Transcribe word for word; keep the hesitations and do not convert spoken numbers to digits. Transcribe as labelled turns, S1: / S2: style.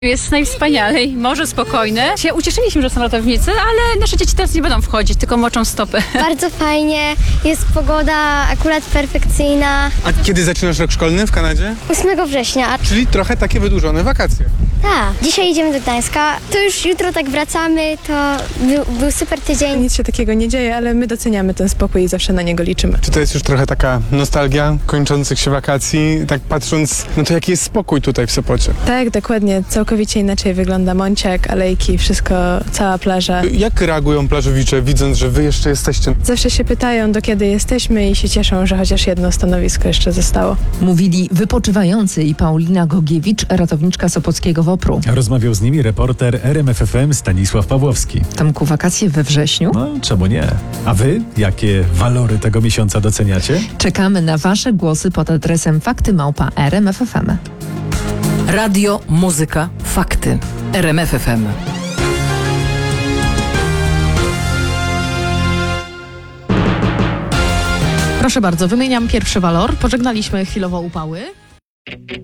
S1: Jest najwspanialej, morze spokojne. Się ucieszyliśmy, że są ratownicy, ale nasze dzieci teraz nie będą wchodzić, tylko moczą stopy.
S2: Bardzo fajnie, jest pogoda akurat perfekcyjna.
S3: A kiedy zaczynasz rok szkolny w Kanadzie?
S2: ósmego września.
S3: Czyli trochę takie wydłużone wakacje.
S2: Tak, dzisiaj idziemy do Gdańska. To już jutro tak wracamy, to był, był super tydzień.
S4: Nic się takiego nie dzieje, ale my doceniamy ten spokój i zawsze na niego liczymy.
S3: Czy to jest już trochę taka nostalgia kończących się wakacji, tak patrząc na to, jaki jest spokój tutaj w Sopocie?
S4: Tak, dokładnie. Całkowicie inaczej wygląda Monciak, alejki, wszystko, cała plaża.
S3: Jak reagują plażowicze, widząc, że wy jeszcze jesteście?
S4: Zawsze się pytają, do kiedy jesteśmy i się cieszą, że chociaż jedno stanowisko jeszcze zostało.
S5: Mówili wypoczywający i Paulina Gogiewicz, ratowniczka Sopockiego WOPR-u.
S6: Rozmawiał z nimi reporter R M F F M Stanisław Pawłowski.
S5: Tomku, wakacje we wrześniu?
S6: No, czemu nie? A wy? Jakie walory tego miesiąca doceniacie?
S5: Czekamy na wasze głosy pod adresem fakty małpa r m f f m.
S7: Radio, muzyka, fakty. R M F F M.
S8: Proszę bardzo, wymieniam pierwszy walor. Pożegnaliśmy chwilowo upały.